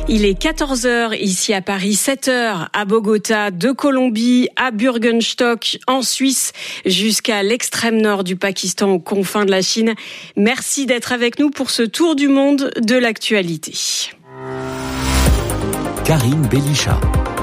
Il est 14h ici à Paris, 7h à Bogota, de Colombie à Bürgenstock en Suisse jusqu'à l'extrême nord du Pakistan aux confins de la Chine. Merci d'être avec nous pour ce tour du monde de l'actualité. Karine Bélichat.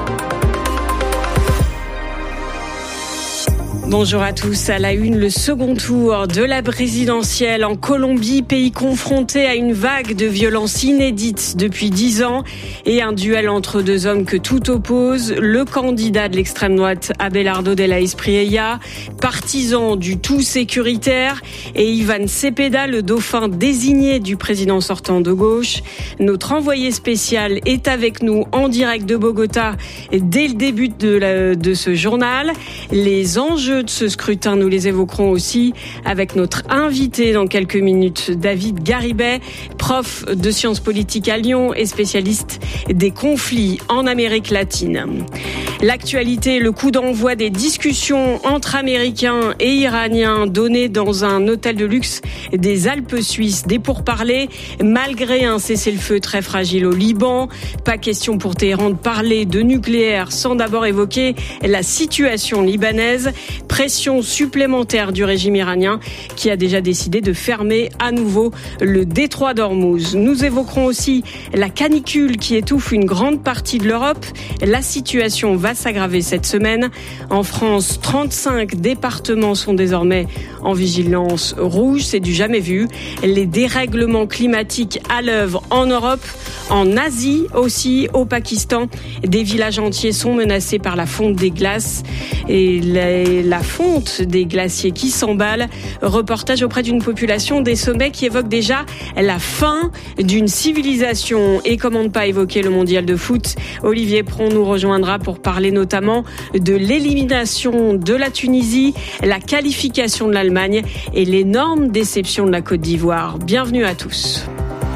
Bonjour à tous. À la une, le second tour de la présidentielle en Colombie, pays confronté à une vague de violences inédites depuis 10 ans et un duel entre deux hommes que tout oppose. Le candidat de l'extrême droite, Abelardo de la Espriella, partisan du tout sécuritaire, et Iván Cepeda, le dauphin désigné du président sortant de gauche. Notre envoyé spécial est avec nous en direct de Bogota dès le début de ce journal. Les enjeux de ce scrutin, nous les évoquerons aussi avec notre invité dans quelques minutes, David Garibay, prof de sciences politiques à Lyon et spécialiste des conflits en Amérique latine. L'actualité, le coup d'envoi des discussions entre Américains et Iraniens donné dans un hôtel de luxe des Alpes suisses. Des pourparlers malgré un cessez-le-feu très fragile au Liban. Pas question pour Téhéran de parler de nucléaire sans d'abord évoquer la situation libanaise. Pression supplémentaire du régime iranien qui a déjà décidé de fermer à nouveau le détroit d'Ormuz. Nous évoquerons aussi la canicule qui étouffe une grande partie de l'Europe. La situation va s'aggraver cette semaine. En France, 35 départements sont désormais en vigilance rouge. C'est du jamais vu. Les dérèglements climatiques à l'œuvre en Europe, en Asie aussi, au Pakistan. Des villages entiers sont menacés par la fonte des glaces et la fonte des glaciers qui s'emballent. Reportage auprès d'une population des sommets qui évoque déjà la fin d'une civilisation. Et comment ne pas évoquer le mondial de foot. Olivier Pron nous rejoindra pour parler notamment de l'élimination de la Tunisie, la qualification de l'Allemagne et l'énorme déception de la Côte d'Ivoire. Bienvenue à tous.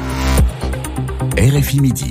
RFI Midi.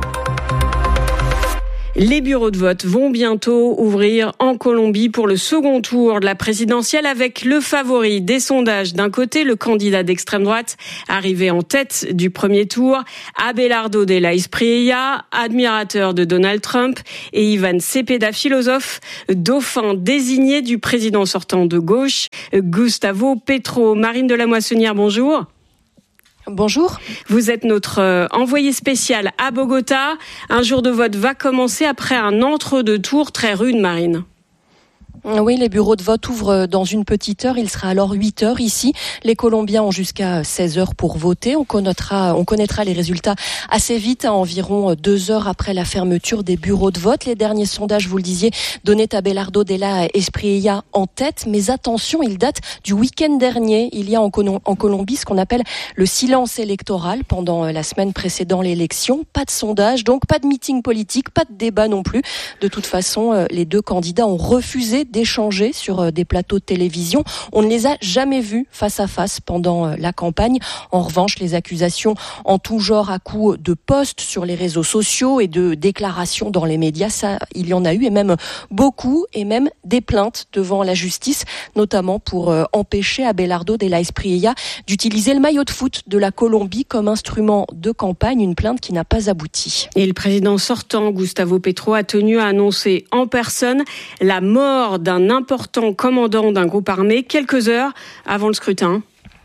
Les bureaux de vote vont bientôt ouvrir en Colombie pour le second tour de la présidentielle avec le favori des sondages. D'un côté, le candidat d'extrême droite arrivé en tête du premier tour, Abelardo de la Espriella, admirateur de Donald Trump, et Iván Cepeda, philosophe, dauphin désigné du président sortant de gauche, Gustavo Petro. Marine de la Moissonnière, bonjour. Bonjour. Vous êtes notre envoyé spécial à Bogota. Un jour de vote va commencer après un entre-deux-tours très rude, Marine. Oui, les bureaux de vote ouvrent dans une petite heure. Il sera alors 8h ici. Les Colombiens ont jusqu'à 16h pour voter. On connaîtra les résultats assez vite, à environ 2 heures après la fermeture des bureaux de vote. Les derniers sondages, vous le disiez, donnaient Abelardo de la Espriella en tête. Mais attention, ils datent du week-end dernier. Il y a en Colombie ce qu'on appelle le silence électoral pendant la semaine précédant l'élection. Pas de sondage, donc pas de meeting politique, pas de débat non plus. De toute façon, les deux candidats ont refusé d'échanger sur des plateaux de télévision. On ne les a jamais vus face à face pendant la campagne. En revanche, les accusations en tout genre à coups de posts sur les réseaux sociaux et de déclarations dans les médias, ça, il y en a eu, et même beaucoup, et même des plaintes devant la justice, notamment pour empêcher Abelardo de la Espriella d'utiliser le maillot de foot de la Colombie comme instrument de campagne, une plainte qui n'a pas abouti. Et le président sortant, Gustavo Petro, a tenu à annoncer en personne la mort d'un important commandant d'un groupe armé quelques heures avant le scrutin.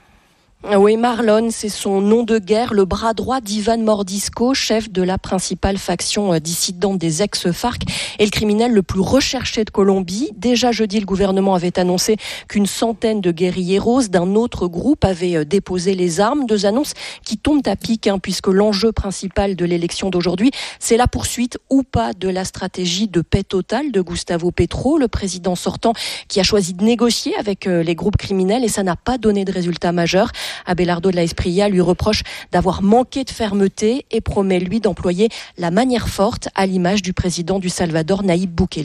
Oui, Marlon, c'est son nom de guerre, le bras droit d'Ivan Mordisco, chef de la principale faction dissidente des ex-FARC et le criminel le plus recherché de Colombie. Déjà jeudi, le gouvernement avait annoncé qu'une centaine de guérilleros d'un autre groupe avaient déposé les armes. 2 annonces qui tombent à pic, puisque l'enjeu principal de l'élection d'aujourd'hui, c'est la poursuite ou pas de la stratégie de paix totale de Gustavo Petro, le président sortant qui a choisi de négocier avec les groupes criminels, et ça n'a pas donné de résultat majeur. Abelardo de la Espriella lui reproche d'avoir manqué de fermeté et promet, lui, d'employer la manière forte à l'image du président du Salvador, Nayib Bukele.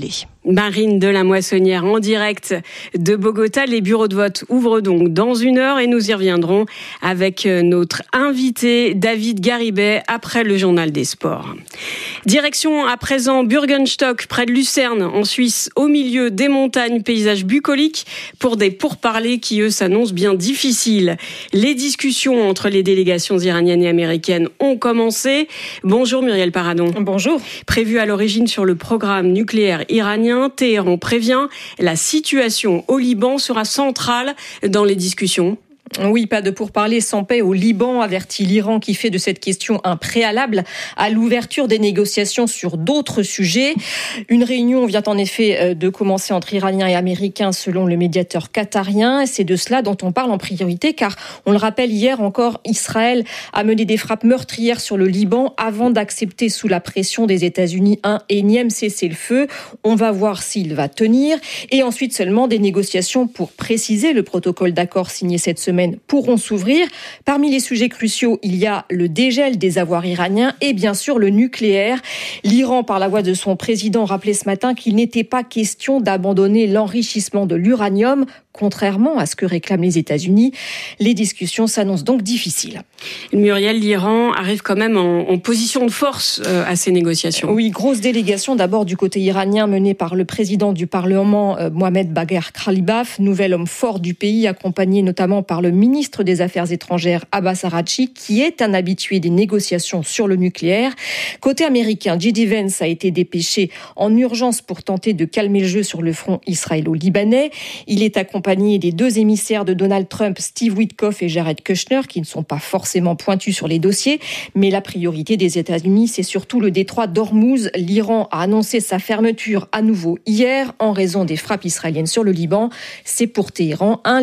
Marine de la Moissonnière en direct de Bogota. Les bureaux de vote ouvrent donc dans 1 heure et nous y reviendrons avec notre invité David Garibay après le journal des sports. Direction à présent Bürgenstock près de Lucerne en Suisse, au milieu des montagnes, paysage bucolique pour des pourparlers qui eux s'annoncent bien difficiles. Les discussions entre les délégations iraniennes et américaines ont commencé. Bonjour Muriel Paradon. Bonjour. Prévu à l'origine sur le programme nucléaire iranien, Téhéran prévient, la situation au Liban sera centrale dans les discussions. Oui, pas de pourparlers sans paix au Liban, avertit l'Iran qui fait de cette question un préalable à l'ouverture des négociations sur d'autres sujets. Une réunion vient en effet de commencer entre Iraniens et Américains selon le médiateur qatarien. C'est de cela dont on parle en priorité car, on le rappelle, hier encore, Israël a mené des frappes meurtrières sur le Liban avant d'accepter sous la pression des États-Unis un énième cessez-le-feu. On va voir s'il va tenir. Et ensuite seulement des négociations pour préciser le protocole d'accord signé cette semaine pourront s'ouvrir. Parmi les sujets cruciaux, il y a le dégel des avoirs iraniens et bien sûr le nucléaire. L'Iran, par la voix de son président, rappelait ce matin qu'il n'était pas question d'abandonner l'enrichissement de l'uranium, contrairement à ce que réclament les États-Unis. Les discussions s'annoncent donc difficiles. Muriel, l'Iran arrive quand même en position de force à ces négociations. Oui, grosse délégation d'abord du côté iranien menée par le président du Parlement, Mohamed Bagher Khalibaf, nouvel homme fort du pays, accompagné notamment par le ministre des Affaires étrangères Abbas Araghchi, qui est un habitué des négociations sur le nucléaire. Côté américain, J.D. Vance a été dépêché en urgence pour tenter de calmer le jeu sur le front israélo-libanais. Il est accompagné des 2 émissaires de Donald Trump, Steve Witkoff et Jared Kushner, qui ne sont pas forcément pointus sur les dossiers. Mais la priorité des États-Unis, c'est surtout le détroit d'Ormuz. L'Iran a annoncé sa fermeture à nouveau hier en raison des frappes israéliennes sur le Liban. C'est pour Téhéran un